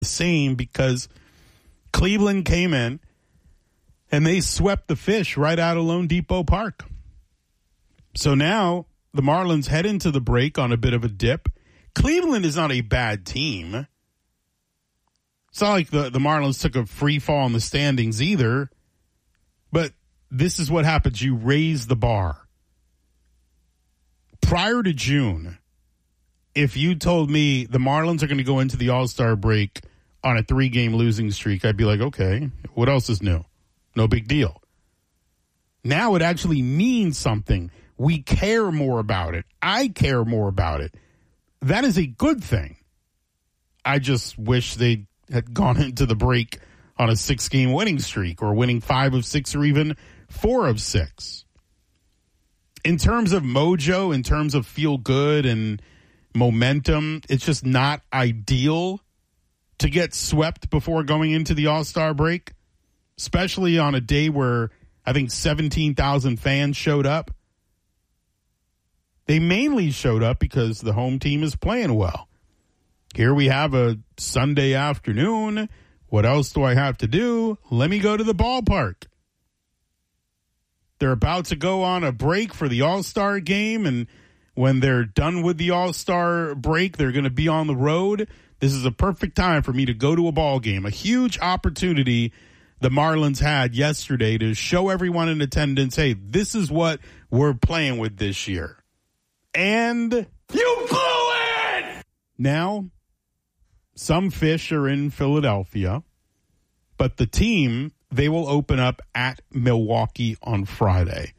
the same because Cleveland came in and they swept the Fish right out of Lone Depot Park. So now the Marlins head into the break on a bit of a dip. Cleveland is not a bad team. It's not like the Marlins took a free fall in the standings either. But this is what happens. You raise the bar. Prior to June, if you told me the Marlins are going to go into the All-Star break on a 3-game losing streak, I'd be like, okay, what else is new? No big deal. Now it actually means something. We care more about it. I care more about it. That is a good thing. I just wish they had gone into the break on a 6-game winning streak or winning 5 of 6 or even 4 of 6. In terms of mojo, in terms of feel good and momentum, it's just not ideal to get swept before going into the All-Star break, especially on a day where I think 17,000 fans showed up. They mainly showed up because the home team is playing well. Here we have a Sunday afternoon. What else do I have to do? Let me go to the ballpark. They're about to go on a break for the All-Star game, and when they're done with the All-Star break, they're going to be on the road. This is a perfect time for me to go to a ball game. A huge opportunity the Marlins had yesterday to show everyone in attendance, hey, this is what we're playing with this year. And you blew it! Now, some Fish are in Philadelphia, but the team, they will open up at Milwaukee on Friday.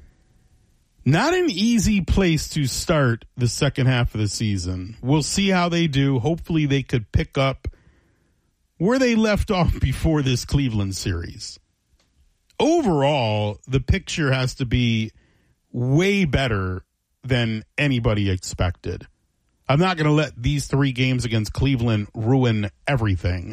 Not an easy place to start the second half of the season. We'll see how they do. Hopefully they could pick up where they left off before this Cleveland series. Overall, the picture has to be way better than anybody expected. I'm not going to let these 3 games against Cleveland ruin everything.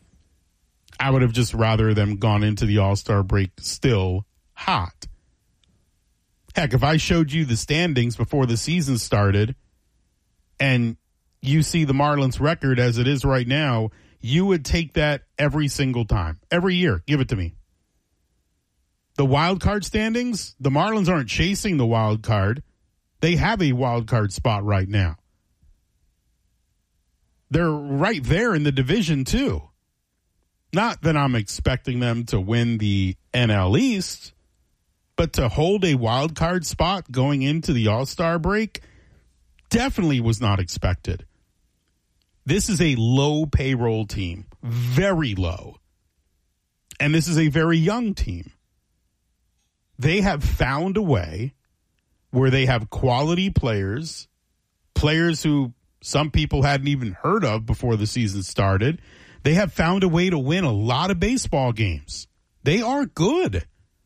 I would have just rather them gone into the All-Star break still hot. Heck, if I showed you the standings before the season started and you see the Marlins record as it is right now, you would take that every single time. Every year. Give it to me. The wild card standings, the Marlins aren't chasing the wild card. They have a wild card spot right now. They're right there in the division, too. Not that I'm expecting them to win the NL East, but to hold a wild card spot going into the All-Star break definitely was not expected. This is a low payroll team, very low. And this is a very young team. They have found a way where they have quality players, players who some people hadn't even heard of before the season started. They have found a way to win a lot of baseball games. They are good.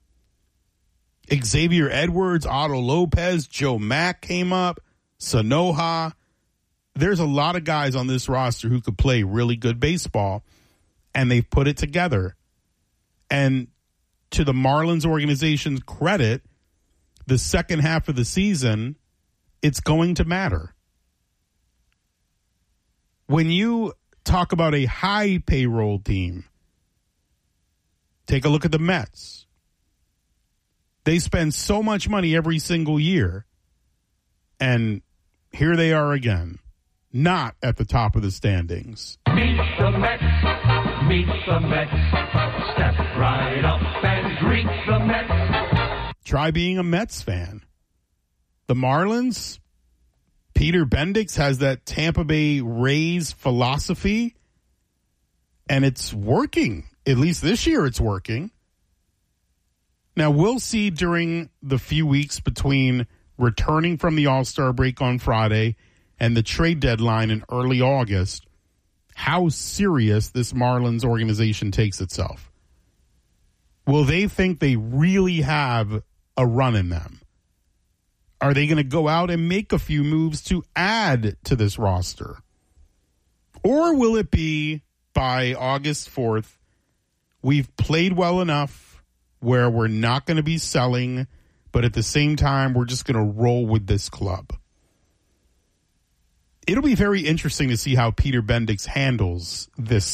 Xavier Edwards, Otto Lopez, Joe Mack came up, Sanoja. There's a lot of guys on this roster who could play really good baseball, and they've put it together. And to the Marlins organization's credit, the second half of the season, it's going to matter. When you talk about a high payroll team, take a look at the Mets. They spend so much money every single year, and here they are again, not at the top of the standings. Meet the Mets, step right up and greet the Mets. Try being a Mets fan. The Marlins, Peter Bendix has that Tampa Bay Rays philosophy, and it's working. At least this year it's working. Now, we'll see during the few weeks between returning from the All-Star break on Friday and the trade deadline in early August how serious this Marlins organization takes itself. Will they think they really have a run in them? Are they going to go out and make a few moves to add to this roster? Or will it be by August 4th, we've played well enough where we're not going to be selling, but at the same time, we're just going to roll with this club? it'll be very interesting to see how Peter Bendix handles this